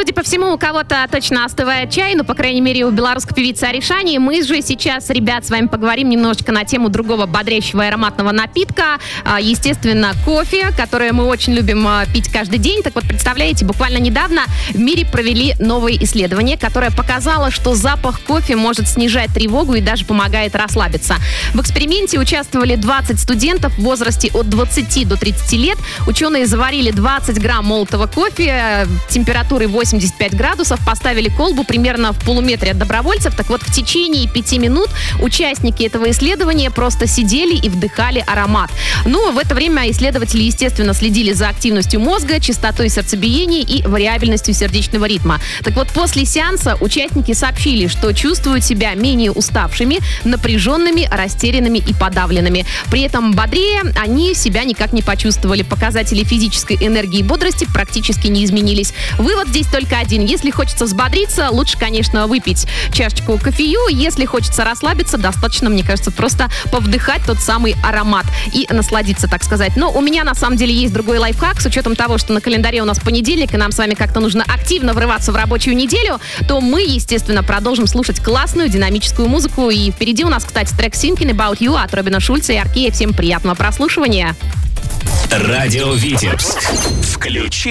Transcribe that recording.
Судя по всему, у кого-то точно остывает чай, ну, по крайней мере, у белорусской певицы Аришани. Мы же сейчас, ребят, с вами поговорим немножечко на тему другого бодрящего и ароматного напитка. Естественно, кофе, которое мы очень любим пить каждый день. Так вот, представляете, буквально недавно в мире провели новое исследование, которое показало, что запах кофе может снижать тревогу и даже помогает расслабиться. В эксперименте участвовали 20 студентов в возрасте от 20 до 30 лет. Ученые заварили 20 грамм молотого кофе температурой 85 градусов, поставили колбу примерно в полуметре от добровольцев. Так вот, в течение 5 минут участники этого исследования просто сидели и вдыхали аромат. Ну, в это время исследователи, естественно, следили за активностью мозга, частотой сердцебиения и вариабельностью сердечного ритма. Так вот, после сеанса участники сообщили, что чувствуют себя менее уставшими, напряженными, растерянными и подавленными. При этом бодрее они себя никак не почувствовали. Показатели физической энергии и бодрости практически не изменились. Вывод здесь только один. Если хочется взбодриться, лучше, конечно, выпить чашечку кофею. Если хочется расслабиться, достаточно, мне кажется, просто повдыхать тот самый аромат и насладиться, так сказать. Но у меня, на самом деле, есть другой лайфхак. С учетом того, что на календаре у нас понедельник, и нам с вами как-то нужно активно врываться в рабочую неделю, то мы, естественно, продолжим слушать классную динамическую музыку. И впереди у нас, кстати, трек «Thinking About You» от Робина Шульца и Аркея. Всем приятного прослушивания. Радио Витебск. Включи